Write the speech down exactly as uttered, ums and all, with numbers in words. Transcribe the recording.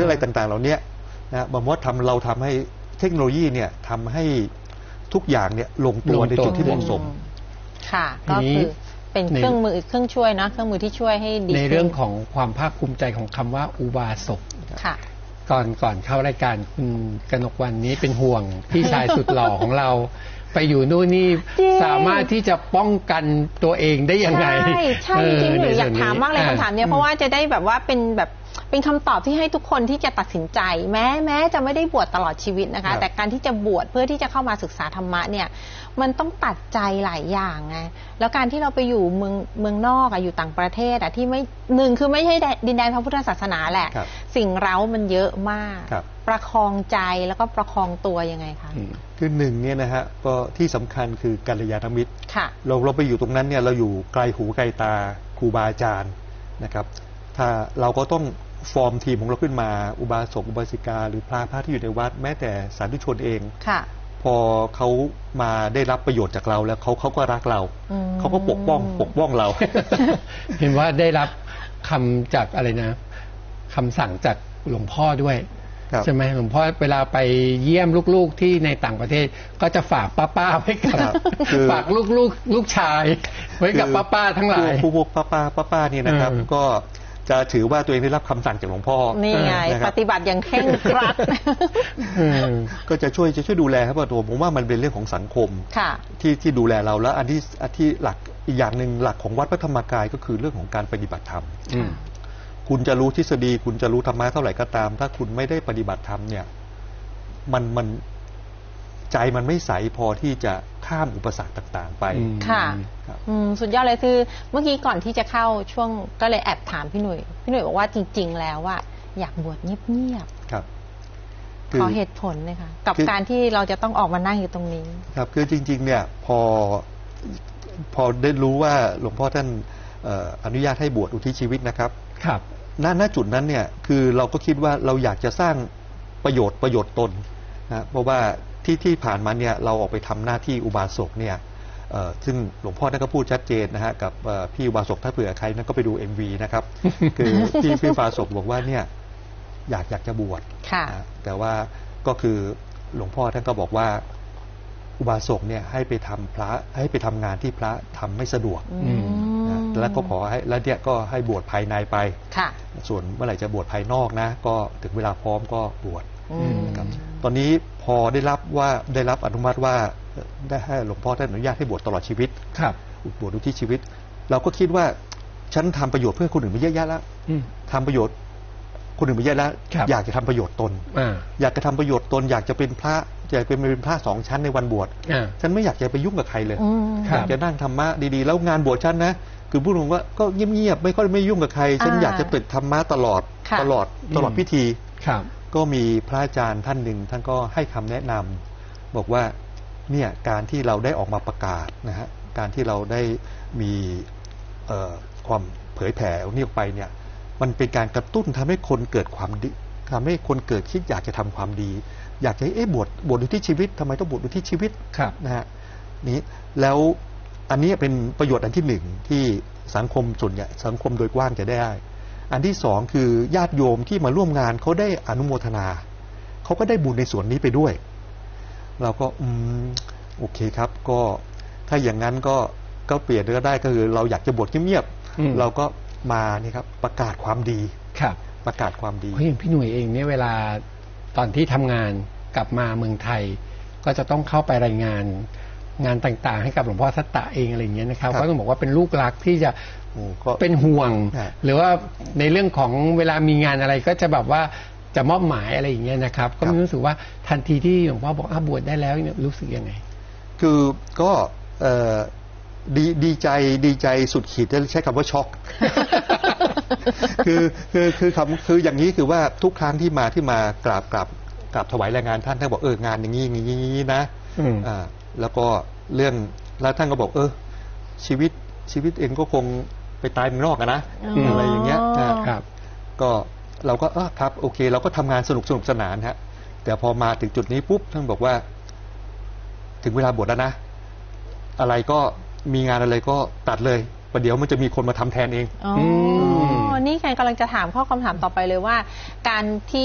อะไรต่างๆเหล่านี้นะบางว่าทำเราทำให้เทคโนโลยีเนี่ยทำให้ทุกอย่างเนี่ยลงตัวในจุดที่เหมาะสมค่ะก็คือเป็นเครื่องมือเครื่องช่วยนะเครื่องมือที่ช่วยให้ดีในเรื่องของความภาคภูมิใจของคำว่าอุบาสกค่ะก่อนก่อนเข้ารายการคุณกนกวรรณนี้เป็นห่วงพี่ชายสุดหล่อของเราไปอยู่นู่นนี่สามารถที่จะป้องกันตัวเองได้ยังไงใช่ใช่จริงๆหนูอยากถามมากเลยคำถามเนี้ยเพราะว่าจะได้แบบว่าเป็นแบบเป็นคำตอบที่ให้ทุกคนที่จะตัดสินใจแม้แม้จะไม่ได้บวชตลอดชีวิตนะคะแต่การที่จะบวชเพื่อที่จะเข้ามาศึกษาธรรมะเนี่ยมันต้องตัดใจหลายอย่างไงแล้วการที่เราไปอยู่เมืองเมืองนอกอะอยู่ต่างประเทศอะที่ไม่หนึ่งคือไม่ใช่ดินแดนพระพุทธศาสนาแหละสิ่งเร้ามันเยอะมากประคองใจแล้วก็ประคองตัวยังไงคะคือหนึ่งเนี่ยนะฮะก็ที่สำคัญคือกัลยาณมิตรเราเราไปอยู่ตรงนั้นเนี่ยเราอยู่ไกลหูไกลตาครูบาอาจารย์นะครับถ้าเราก็ต้องฟอร์มทีมของเราขึ้นมาอุบาสกอุบาสิกาหรือพระพระที่อยู่ในวัดแม้แต่สาธุชนเองพอเขามาได้รับประโยชน์จากเราแล้วเขาเขาก็รักเราเขาก็ปกป้องปกป้องเราเห็นว่าได้รับคำจากอะไรนะคำสั่งจากหลวงพ่อด้วยใช่ไหมหลวงพ่อเวลาไปเยี่ยมลูกๆที่ในต่างประเทศก็จะฝากป้าๆไว้กับฝากลูกๆลูกชายไว้กับป้าๆทั้งหลายพวกป้าๆป้าๆนี่นะครับก็จะถือว่าตัวเองได้รับคำสั่งจากหลวงพ่อนี่ไงปฏิบัติอย่างเคร่งครัดก็จะช่วยจะช่วยดูแลครับตัวผมว่ามันเป็นเรื่องของสังคมที่ที่ดูแลเราแล้วอันที่อันที่หลักอีกอย่างหนึ่งหลักของวัดพระธรรมกายก็คือเรื่องของการปฏิบัติธรรมคุณจะรู้ทฤษฎีคุณจะรู้ธรรมะเท่าไหร่ก็ตามถ้าคุณไม่ได้ปฏิบัติธรรมเนี่ยมันมันใจมันไม่ใสพอที่จะข้ามอุปสรรคต่างๆไปค่ะสุดยอดเลยคือเมื่อกี้ก่อนที่จะเข้าช่วงก็เลยแอบถามพี่หนุ่ยพี่หนุ่ยบอกว่าจริงๆแล้วว่าอยากบวชเงียบๆครับขอเหตุผลเลยค่ะกับการที่เราจะต้องออกมานั่งอยู่ตรงนี้ครับคือจริงๆเนี่ยพอพอได้รู้ว่าหลวงพ่อท่านอนุญาตให้บวชอุทิศชีวิตนะครับครับณณจุดนั้นเนี่ยคือเราก็คิดว่าเราอยากจะสร้างประโยชน์ประโยชน์ตนนะเพราะว่าที่ที่ผ่านมาเนี่ยเราออกไปทำหน้าที่อุบาสกเนี่ยซึ่งหลวงพ่อท่านก็พูดชัดเจนนะฮะกับพี่อุบาสกถ้าเผื่อใครนั้นก็ไปดู เอ็ม วี นะครับ คือพี่พี่อุบาสกบอกว่าเนี่ยอยากอยากจะบวชแต่ว่าก็คือหลวงพ่อท่านก็บอกว่าอุบาสกเนี่ยให้ไปทำพระให้ไปทำงานที่พระทำไม่สะดวกนะแล้วก็ขอให้แล้วเนี่ยก็ให้บวชภายในไปส่วนเมื่อไหร่จะบวชภายนอกนะก็ถึงเวลาพร้อมก็บวชนะครับตอนนี้พอได้รับว่าได้รับอนุมัติว่าได้ให้หลวงพ่อท่านอนุญาตให้บวชตลอดชีวิตครับบวชอุทิศชีวิตเราก็คิดว่าฉันทำประโยชน์เพื่อคนอื่นไปเยอะแยะแล้วทำประโยชน์คนอื่นไปเยอะแล้วอยากจะทำประโยชน์ตนอยากจะทำประโยชน์ตนอยากจะเป็นพระอยากเป็นเป็นพระสองชั้นในวันบวชฉันไม่อยากจะไปยุ่งกับใครเลยอยากจะนั่งธรรมะดีๆแล้วงานบวชฉันนะคือพูดตรงว่าก็เงียบๆไม่ค่อยไม่ยุ่งกับใครฉันอยากจะเปิดธรรมะตลอดตลอดตลอดพิธีก็มีพระอาจารย์ท่านหนึ่งท่านก็ให้คำแนะนำบอกว่าเนี่ยการที่เราได้ออกมาประกาศนะฮะการที่เราได้มีความเผยแผ่นี้ออกไปเนี่ยมันเป็นการกระตุ้นทำให้คนเกิดความดีทำให้คนเกิดคิดอยากจะทำความดีอยากจะให้เอ๊ะบวชบวชดูที่ชีวิตทำไมต้องบวชดูที่ชีวิตนะฮะนี้แล้วอันนี้เป็นประโยชน์อันที่หนึ่งที่สังคมส่วนใหญ่สังคมโดยกว้างจะได้อันที่สองคือญาติโยมที่มาร่วมงานเขาได้อนุโมทนาเขาก็ได้บุญในส่วนนี้ไปด้วยเราก็อืมโอเคครับก็ถ้าอย่างนั้นก็ก็เปลี่ยนก็ได้ก็คือเราอยากจะบวชเงียบๆเราก็มานี่ครับประกาศความดีครับประกาศความดีพี่หนุ่ยเองเนี่ยเวลาตอนที่ทำงานกลับมาเมืองไทยก็จะต้องเข้าไปรายงานงานต่างๆให้กับหลวงพ่อสัตตะเองอะไรอย่างเงี้ยนะครับก็ต้องบอกว่าเป็นลูกรักที่จะเป็นห่วงหรือว่าในเรื่องของเวลามีงานอะไรก็จะแบบว่าจะมอบหมายอะไรอย่างเงี้ยนะครับก็รู้สึกว่าทันทีที่หลวงพ่อบอกบวชได้แล้วเนี่ยรู้สึกยังไงคือก็ดีดีใจดีใจสุดขีดจะใช้คำว่าช็อกคือคือคือคำคืออย่างนี้คือว่าทุกครั้งที่มาที่มากราบกราบกราบถวายรายงานท่านท่านบอกเอองานอย่างนี้อย่างนี้นะอ่าแล้วก็เรื่องแล้วท่านก็บอกเออชีวิตชีวิตเองก็คงไปตายเมืองนอกนะอะไรอย่างเงี้ยนะครับก็เราก็เออครับโอเคเราก็ทำงานสนุกสนุกสนานฮะแต่พอมาถึงจุดนี้ปุ๊บท่านบอกว่าถึงเวลาบวชแล้วนะอะไรก็มีงานอะไรก็ตัดเลยประเดี๋ยวมันจะมีคนมาทำแทนเองอ๋อนี่ใครกำลังจะถามข้อคำถามต่อไปเลยว่าการที่